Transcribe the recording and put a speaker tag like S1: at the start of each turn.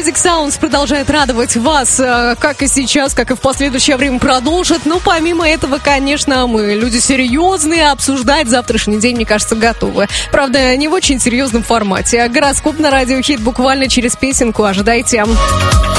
S1: Music Sounds продолжает радовать вас, как и сейчас, как и в последующее время продолжит. Но помимо этого, конечно, мы люди серьезные, обсуждать завтрашний день, мне кажется, готовы. Правда, не в очень серьезном формате. Гороскоп на радио Хит буквально через песенку. Ожидайте.